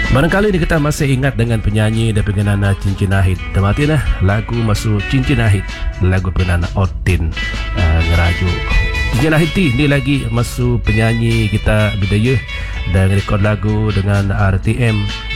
Barangkali ni kita masih ingat dengan penyanyi dan pengenana Cincin Ahit. Temati lah lagu masuk Cincin Ahit, lagu pengenana Otin ngerajuk. Cincin Ahit ni lagi masuk penyanyi kita budaya dan rekod lagu dengan RTM